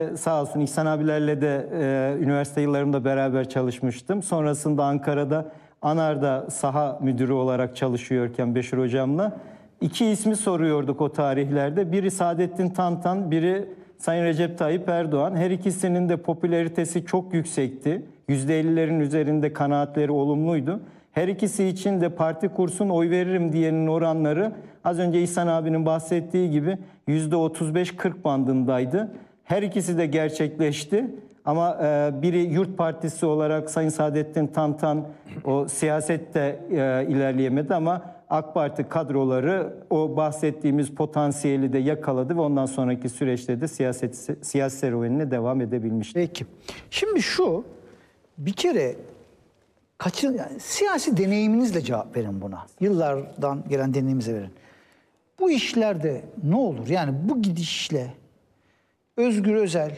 Sağ olsun İhsan abilerle de üniversite yıllarımda beraber çalışmıştım. Sonrasında Ankara'da ANAR'da saha müdürü olarak çalışıyorken Beşir hocamla iki ismi soruyorduk o tarihlerde. Biri Saadettin Tantan, biri Sayın Recep Tayyip Erdoğan. Her ikisinin de popülaritesi çok yüksekti. %50'lerin üzerinde kanaatleri olumluydu. Her ikisi için de parti kursun oy veririm diyenin oranları az önce İhsan abinin bahsettiği gibi %35-40 bandındaydı. Her ikisi de gerçekleşti ama biri Yurt Partisi olarak Sayın Saadettin Tantan o siyasette ilerleyemedi ama AK Parti kadroları o bahsettiğimiz potansiyeli de yakaladı ve ondan sonraki süreçte de siyasi serüvenine devam edebilmişti. Peki. Şimdi şu bir kere yani siyasi deneyiminizle cevap verin buna. Yıllardan gelen deneyiminize verin. Bu işlerde ne olur? Yani bu gidişle Özgür Özel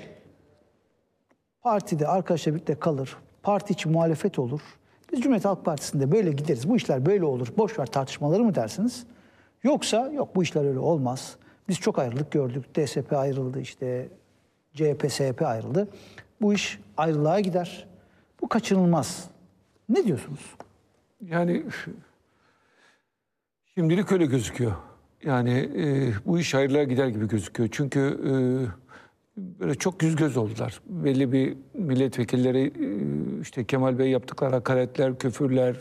partide arkadaşlar birlikte kalır. Parti içi muhalefet olur. Biz Cumhuriyet Halk Partisi'nde böyle gideriz. Bu işler böyle olur. Boş ver tartışmaları mı dersiniz? Yoksa yok bu işler öyle olmaz. Biz çok ayrılık gördük. DSP ayrıldı işte. CHP, SHP ayrıldı. Bu iş ayrılığa gider. Bu kaçınılmaz. Ne diyorsunuz? Yani şimdilik öyle gözüküyor. Yani bu iş ayrılığa gider gibi gözüküyor. Çünkü böyle çok yüz göz oldular. Belli bir milletvekilleri işte Kemal Bey yaptıkları hakaretler, küfürler,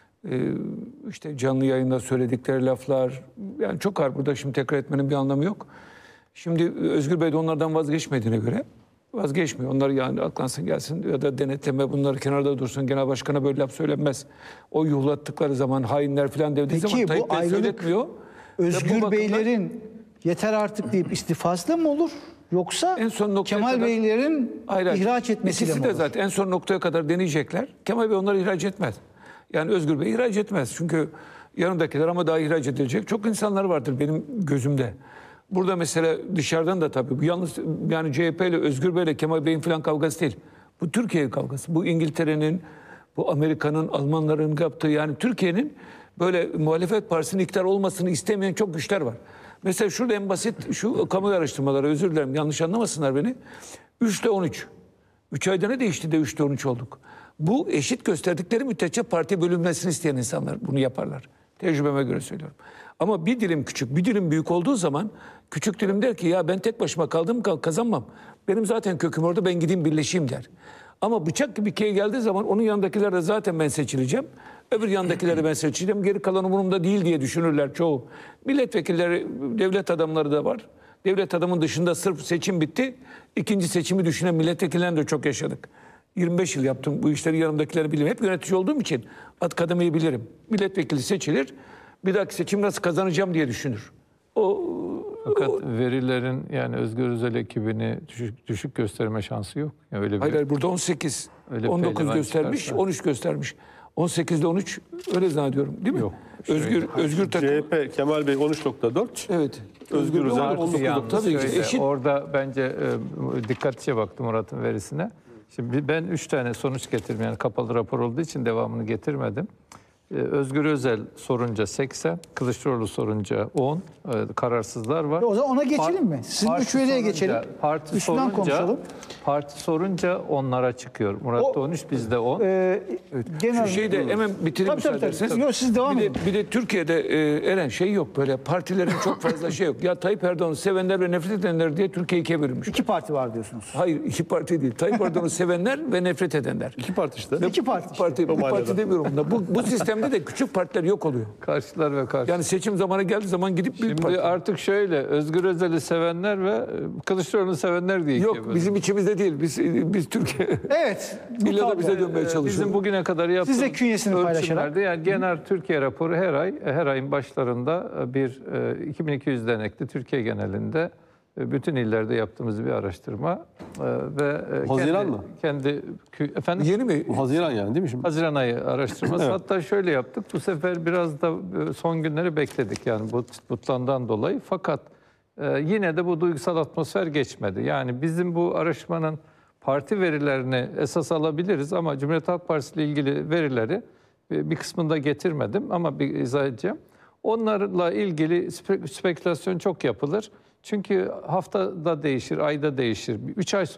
işte canlı yayında söyledikleri laflar. Yani çok ağır, burada şimdi tekrar etmenin bir anlamı yok. Şimdi Özgür Bey de onlardan vazgeçmediğine göre vazgeçmiyor. Onlar yani aklansın gelsin ya da denetleme bunları kenarda dursun. Genel başkana böyle laf söylenmez. O yuhlattıkları zaman hainler falan dediği zaman Tayyip Bey söyletmiyor. Özgür Beylerin yeter artık deyip istifasıyla mı olur? Yoksa Kemal Beylerin ihraç etmesiyle mi olur? İkisi de zaten en son noktaya kadar deneyecekler. Kemal Bey onları ihraç etmez. Yani Özgür Bey ihraç etmez. Çünkü yanındakiler ama daha ihraç edilecek çok insanlar vardır benim gözümde. Burada mesela dışarıdan da tabii bu yalnız yani CHP ile Özgür Bey ile Kemal Bey'in falan kavgası değil. Bu Türkiye kavgası. Bu İngiltere'nin, bu Amerika'nın, Almanların yaptığı yani Türkiye'nin böyle muhalefet partisinin iktidar olmasını istemeyen çok güçler var. Mesela şurada en basit şu kamu araştırmaları, özür dilerim yanlış anlamasınlar beni. 3'te 13. 3 ayda ne değişti de 3'te 13 olduk? Bu eşit gösterdikleri müddetçe parti bölünmesini isteyen insanlar bunu yaparlar. Tecrübeme göre söylüyorum. Ama bir dilim küçük, bir dilim büyük olduğu zaman küçük dilim der ki ya ben tek başıma kaldım kazanmam. Benim zaten köküm orada, ben gideyim birleşeyim der. Ama bıçak gibi ikiye geldiği zaman onun yanındakiler de zaten ben seçileceğim. Öbür yandakileri ben seçeceğim. Geri kalan umurumda değil diye düşünürler çoğu. Milletvekilleri, devlet adamları da var. Devlet adamın dışında sırf seçim bitti. İkinci seçimi düşünen milletvekillerini de çok yaşadık. 25 yıl yaptım bu işleri, yanımdakileri bilirim. Hep yönetici olduğum için kademeyi bilirim. Milletvekili seçilir. Bir dahaki seçim nasıl kazanacağım diye düşünür. Fakat verilerin yani Özgür Özel ekibini düşük gösterme şansı yok. Yani öyle hayır burada 18, öyle 19 göstermiş, çıkarsa. 13 göstermiş. 18'de 13 öyle zannediyorum değil mi? Yok. Özgür takım. CHP Kemal Bey 13.4. Evet. Özgür Özel 19.4. Tabii ki eşit. Orada bence dikkatlice baktım Murat'ın verisine. Şimdi ben 3 tane sonuç getirdim. Yani kapalı rapor olduğu için devamını getirmedim. Özgür Özel sorunca 80, Kılıçdaroğlu sorunca 10, kararsızlar var. O zaman ona geçelim mi? Sizin 3 veriye geçelim. Üstünden konuşalım. Parti sorunca onlara çıkıyor. Murat'ta 13, bizde 10. Şu şeyi de hemen bitireyim müsaade ederseniz. Yok, siz devam edin. Bir de Türkiye'de Eren şey yok böyle partilerin çok fazla şey yok. Ya Tayyip Erdoğan'ı sevenler ve nefret edenler diye Türkiye ikiye bölünmüş. 2 parti var diyorsunuz. Hayır 2 parti değil. Tayyip Erdoğan'ı sevenler ve nefret edenler. 2 parti işte. 2 parti. Bir parti demiyorum bunda. Bu sistemde de küçük partiler yok oluyor. Karşılar ve karşı. Yani seçim zamanı geldiği zaman gidip büyük parti. Şimdi artık şöyle Özgür Özel'i sevenler ve Kılıçdaroğlu'nu sevenler diye ikiye yok bizim içimizde değil. Biz Türkiye. Evet. İlla da bize dönmeye çalışıyor. Bizim bugüne kadar yaptığımız siz de künyesini paylaşarak. Yani genel Türkiye raporu her ayın başlarında bir 2200 denekli Türkiye genelinde bütün illerde yaptığımız bir araştırma ve Haziran mı? Efendim? Yeni mi? Haziran yani değil mi şimdi? Haziran ayı araştırması. Evet. Hatta şöyle yaptık. Bu sefer biraz da son günleri bekledik yani bu butlandan dolayı. Fakat yine de bu duygusal atmosfer geçmedi. Yani bizim bu araştırmanın parti verilerini esas alabiliriz ama Cumhuriyet Halk Partisi ile ilgili verileri bir kısmını da getirmedim ama bir izah edeceğim. Onlarla ilgili spekülasyon çok yapılır. Çünkü haftada değişir, ayda değişir. 3 ay sonra